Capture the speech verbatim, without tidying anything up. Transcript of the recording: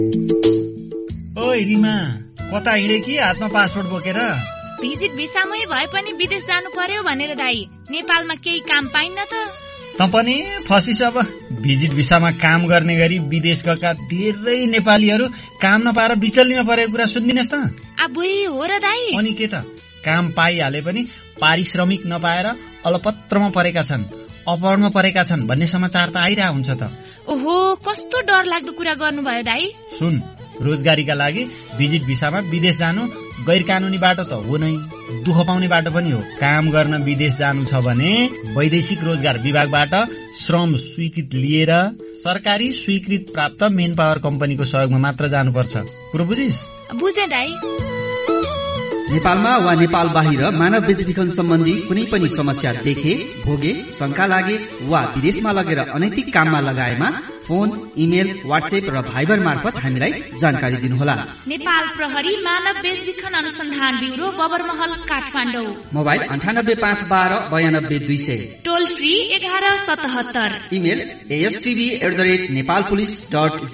ओइ रिमा, कता हिँडे कि हातमा पासपोर्ट बोकेर? भिजिट भिसामै भए पनि विदेश जानु पर्यो भनेर दाइ। नेपालमा केही काम पाइन्न त। त पनि फसिस अब। भिजिट भिसामा काम गर्ने गरी विदेश गएका धेरै नेपालीहरू काम नपाएर बिचल्लीमा परेको कुरा सुन्दिनस् त? अबुई हो र दाइ। अनि के त, काम पाइहाले पनि पारिश्रमिक नपाएर अलपत्रमा परेका छन्, अपहरणमा परेका छन् भन्ने समाचार त आइरह हुन्छ त। ओहो, कस्तो डर लाग्दो कुरा गर्नुभयो दाइ। सुन, रोजगारीका लागि भिजिट भिसामा विदेश जानु गैर कानूनी बाटो त हो नै, दुःख पाउने बाटो पनि हो। काम गर्न विदेश जानु छ भने वैदेशिक रोजगार विभागबाट श्रम स्वीकृत लिएर सरकारी स्वीकृत प्राप्त मेन पावर कम्पनीको सहयोगमा मात्र जानुपर्छ। कुरो बुझिस्? बुझे दाइ। नेपालमा वा नेपाल बाहिर मानव बेचबिखन सम्बन्धी कुनै पनि समस्या देखे, भोगे, शंका लागे वा विदेशमा लगेर अनैतिक काममा लगाएमा फोन, इमेल, व्हाट्सएप र भाइबर मार्फत हामीलाई जानकारी दिनुहोला। नेपाल प्रहरी मानव बेचबिखन अनुसन्धान ब्युरो, बबरमहल, काठमाडौँ। मोबाइल अन्ठानब्बे पाँच बाह्र बयानब्बे दुई सय। टोल फ्री एघार सतहत्तर। Email एएसटीभी at the rate Nepal police dot